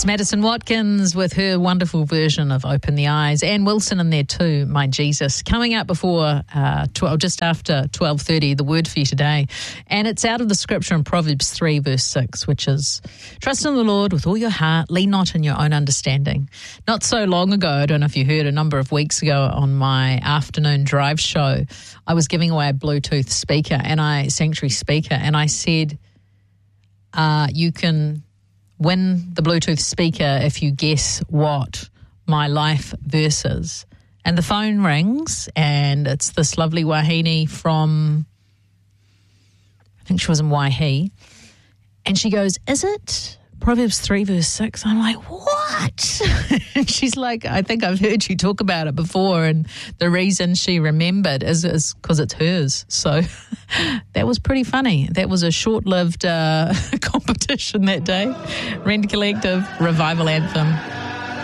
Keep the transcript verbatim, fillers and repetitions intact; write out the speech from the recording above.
That's Madison Watkins with her wonderful version of Open the Eyes. Ann Wilson in there too, My Jesus. Coming up before, uh, twelve, just after twelve thirty, the word for you today. And it's out of the scripture in Proverbs three, verse six, which is, trust in the Lord with all your heart, lean not in your own understanding. Not so long ago, I don't know if you heard, a number of weeks ago on my afternoon drive show, I was giving away a Bluetooth speaker, and I, Sanctuary speaker, and I said, uh, you can win the Bluetooth speaker if you guess what my life verse is. And the phone rings, and it's this lovely Wahine from, I think she was in Waihi, and she goes, is it Proverbs three, verse six? I'm like, what? And she's like, I think I've heard you talk about it before, and the reason she remembered is because it's hers. So that was pretty funny. That was a short-lived uh, competition that day. Rend Collective, Revival Anthem.